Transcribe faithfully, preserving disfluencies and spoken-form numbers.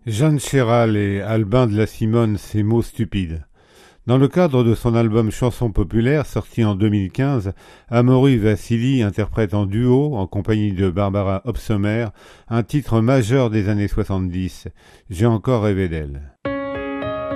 Jeanne Chéral et Albin de la Simone, ces mots stupides. Dans le cadre de son album Chansons populaires, sorti en deux mille quinze, Amaury Vassili interprète en duo, en compagnie de Barbara Hobsommer, un titre majeur des années soixante-dix, J'ai encore rêvé d'elle.